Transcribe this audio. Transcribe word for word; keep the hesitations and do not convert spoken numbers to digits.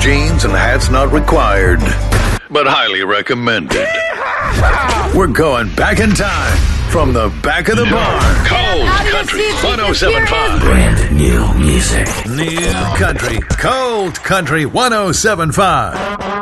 jeans and hats not required, but highly recommended. We're going back in time from the back of the barn. Cold Country one oh seven point five. Brand new music. New Country. Cold Country one oh seven point five.